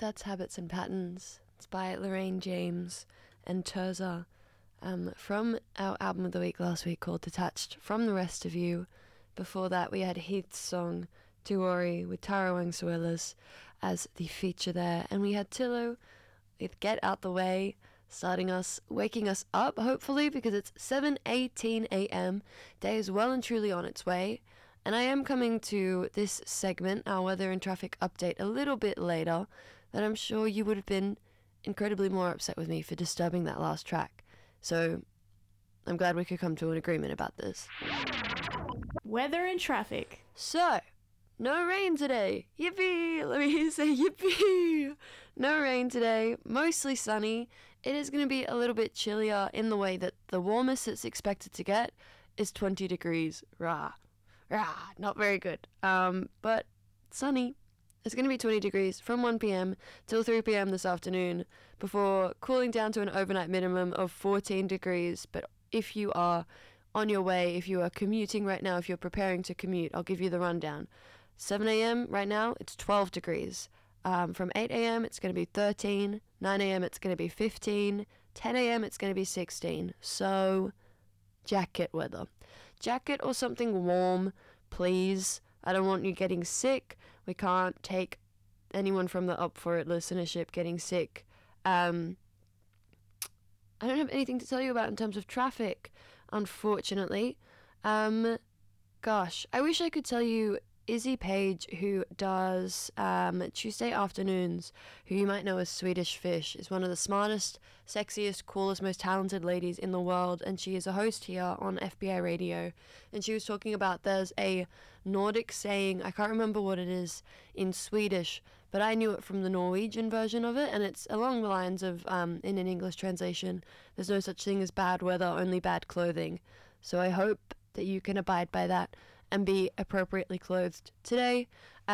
That's Habits and Patterns. It's by Lorraine James and Terza, from our album of the week last week called Detached from the Rest of You. Before that, we had Heath's song Tuori with Tara Wangsuelas as the feature there, and we had Tillo with Get Out the Way, waking us up, hopefully, because it's 7:18 a.m. Day is well and truly on its way. And I am coming to this segment, our weather and traffic update, a little bit later, that I'm sure you would have been incredibly more upset with me for disturbing that last track. So I'm glad we could come to an agreement about this. Weather and traffic. So, no rain today. Yippee! Let me say yippee! No rain today. Mostly sunny. It is going to be a little bit chillier in the way that the warmest it's expected to get is 20 degrees. Rah. Not very good. But sunny. It's going to be 20 degrees from 1 p.m. till 3 p.m. this afternoon before cooling down to an overnight minimum of 14 degrees. But if you are on your way, if you are commuting right now, if you're preparing to commute, I'll give you the rundown. 7 a.m. right now, it's 12 degrees. From 8 a.m. it's going to be 13. 9 a.m. it's going to be 15. 10 a.m. it's going to be 16. So, jacket weather. Jacket or something warm, please. I don't want you getting sick. We can't take anyone from the Up For It listenership getting sick. I don't have anything to tell you about in terms of traffic, unfortunately. Gosh, I wish I could tell you Izzy Page, who does Tuesday afternoons, who you might know as Swedish Fish, is one of the smartest, sexiest, coolest, most talented ladies in the world, and she is a host here on FBI Radio. And she was talking about there's a Nordic saying, I can't remember what it is in Swedish, but I knew it from the Norwegian version of it, and it's along the lines of, in an English translation, there's no such thing as bad weather, only bad clothing. So I hope that you can abide by that and be appropriately clothed today.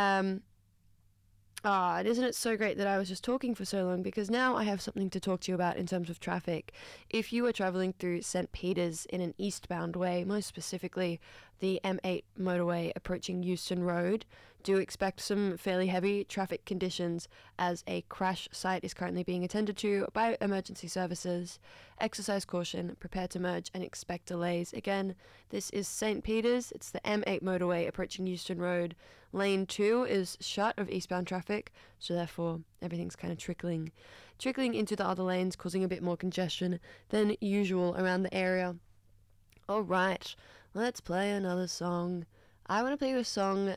Isn't it so great that I was just talking for so long, because now I have something to talk to you about in terms of traffic. If you are travelling through St. Peter's in an eastbound way, most specifically the M8 motorway approaching Euston Road, do expect some fairly heavy traffic conditions as a crash site is currently being attended to by emergency services. Exercise caution, prepare to merge and expect delays. Again, this is St. Peter's. It's the M8 motorway approaching Euston Road. Lane 2 is shut of eastbound traffic, so therefore everything's kind of trickling into the other lanes, causing a bit more congestion than usual around the area. Alright, let's play another song. I want to play you a song,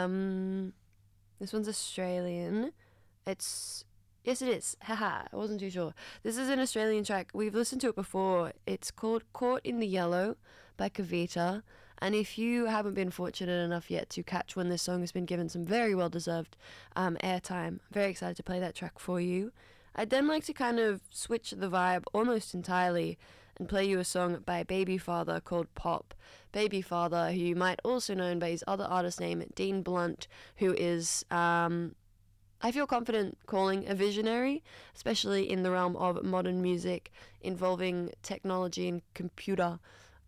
this one's Australian. Yes it is, haha, I wasn't too sure. This is an Australian track, we've listened to it before. It's called Caught in the Yellow by Kavita, and if you haven't been fortunate enough yet to catch when this song has been given some very well-deserved airtime, I'm very excited to play that track for you. I'd then like to kind of switch the vibe almost entirely and play you a song by Babyfather called Pop. Babyfather, who you might also know by his other artist name, Dean Blunt, who is, I feel confident calling a visionary, especially in the realm of modern music involving technology and computer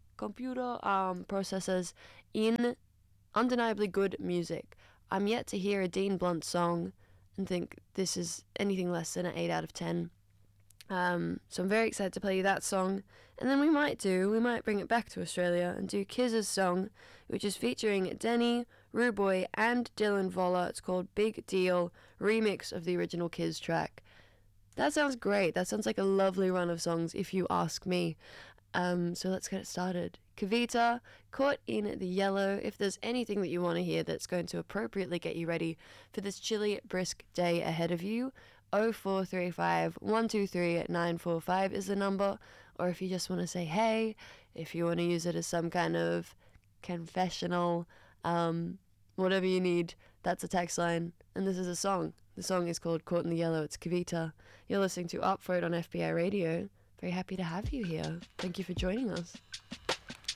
processors in undeniably good music. I'm yet to hear a Dean Blunt song and think this is anything less than an 8 out of 10. So I'm very excited to play you that song. And then we might bring it back to Australia and do Kiz's song, which is featuring Denny, Ruboy, and Dylan Voller. It's called Big Deal, remix of the original Kiz track. That sounds great. That sounds like a lovely run of songs, if you ask me. So let's get it started. Kavita, Caught in the Yellow. If there's anything that you want to hear that's going to appropriately get you ready for this chilly, brisk day ahead of you, 0435 123 945 is the number. Or if you just want to say hey, if you want to use it as some kind of confessional, whatever you need, that's a text line. And this is a song. The song is called Caught in the Yellow. It's Kavita. You're listening to Up For It on FBI Radio. Very happy to have you here. Thank you for joining us.